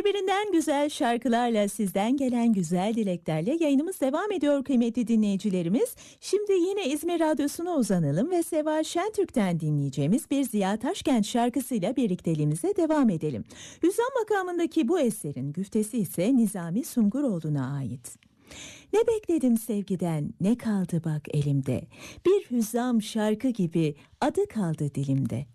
Birbirinden güzel şarkılarla, sizden gelen güzel dileklerle yayınımız devam ediyor kıymetli dinleyicilerimiz. Şimdi yine İzmir Radyosu'na uzanalım ve Seval Şentürk'ten dinleyeceğimiz bir Ziya Taşkent şarkısıyla birlikteliğimize devam edelim. Hüzzam makamındaki bu eserin güftesi ise Nizami Sunguroğlu'na ait. Ne bekledim sevgiden, ne kaldı bak elimde, bir hüzzam şarkı gibi adı kaldı dilimde.